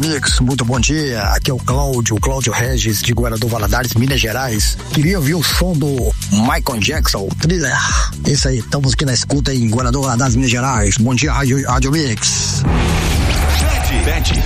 Mix, muito bom dia. Aqui é o Cláudio Regis, de Governador Valadares, Minas Gerais. Queria ouvir o som do Michael Jackson, Thriller. Isso aí, estamos aqui na escuta em Governador Valadares, Minas Gerais. Bom dia, Rádio Mix.